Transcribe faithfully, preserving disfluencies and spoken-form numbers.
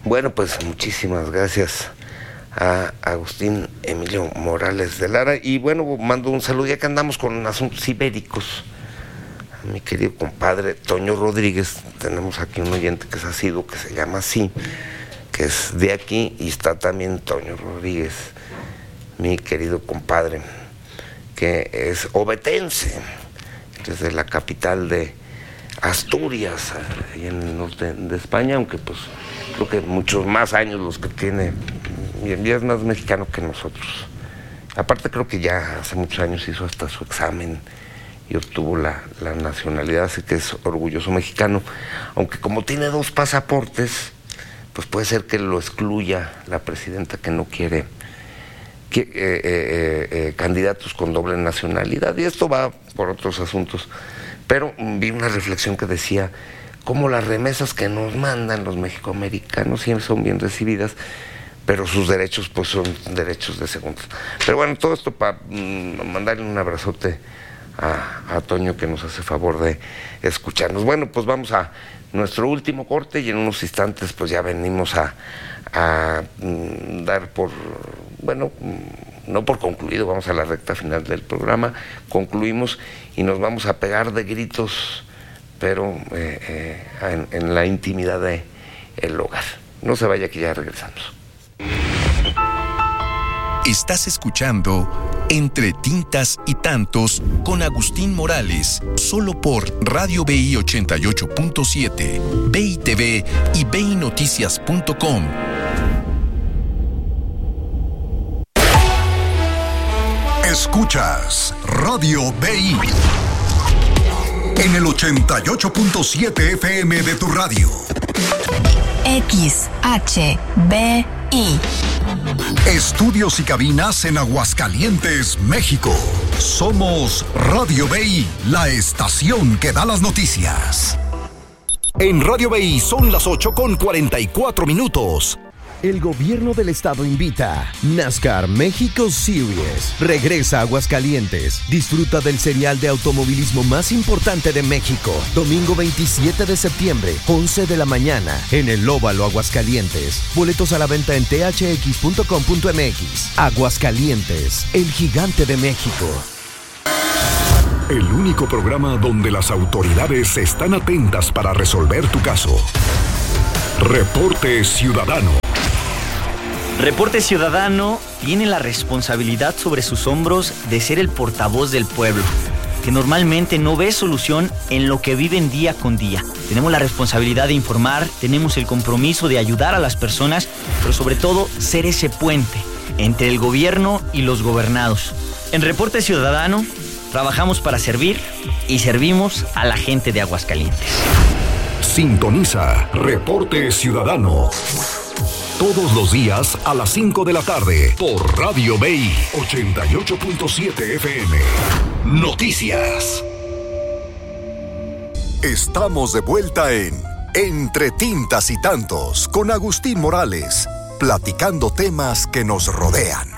Bueno, pues muchísimas gracias a Agustín Emilio Morales de Lara. Y bueno, mando un saludo, ya que andamos con asuntos ibéricos, a mi querido compadre Toño Rodríguez. Tenemos aquí un oyente que es asiduo, que se llama así, que es de aquí, y está también Toño Rodríguez, mi querido compadre, que es obetense, desde la capital de Asturias, ahí en el norte de España, aunque pues creo que muchos más años los que tiene, y es más mexicano que nosotros. Aparte creo que ya hace muchos años hizo hasta su examen y obtuvo la, la nacionalidad, así que es orgulloso mexicano, aunque como tiene dos pasaportes, pues puede ser que lo excluya la presidenta, que no quiere que, eh, eh, eh, candidatos con doble nacionalidad, y esto va por otros asuntos. Pero vi una reflexión que decía cómo las remesas que nos mandan los mexicoamericanos siempre son bien recibidas, pero sus derechos pues son derechos de segunda. Pero bueno, todo esto para mmm, mandarle un abrazote a, a Toño, que nos hace favor de escucharnos. Bueno, pues vamos a nuestro último corte y en unos instantes pues ya venimos a, a mmm, dar por, bueno, mmm, no por concluido, vamos a la recta final del programa, concluimos y nos vamos a pegar de gritos, pero eh, eh, en, en la intimidad del hogar. No se vaya, que ya regresamos. Estás escuchando Entre Tintas y Tantos con Agustín Morales, solo por Radio V I ochenta y ocho punto siete, V I T V y V I Noticias punto com. Escuchas Radio V I en el ochenta y ocho punto siete F M de tu radio. X H B I. Estudios y cabinas en Aguascalientes, México. Somos Radio V I, la estación que da las noticias. En Radio V I son las ocho con cuarenta y cuatro minutos. El gobierno del estado invita. NASCAR México Series regresa a Aguascalientes. Disfruta del serial de automovilismo más importante de México. Domingo veintisiete de septiembre, once de la mañana, en el Óvalo Aguascalientes. Boletos a la venta en t h x punto com punto m x. Aguascalientes, el gigante de México. El único programa donde las autoridades están atentas para resolver tu caso. Reporte Ciudadano. Reporte Ciudadano tiene la responsabilidad sobre sus hombros de ser el portavoz del pueblo, que normalmente no ve solución en lo que viven día con día. Tenemos la responsabilidad de informar, tenemos el compromiso de ayudar a las personas, pero sobre todo ser ese puente entre el gobierno y los gobernados. En Reporte Ciudadano trabajamos para servir y servimos a la gente de Aguascalientes. Sintoniza Reporte Ciudadano todos los días a las cinco de la tarde por Radio V I ochenta y ocho punto siete F M. Noticias. Estamos de vuelta en Entre Tintas y Tantos con Agustín Morales, platicando temas que nos rodean.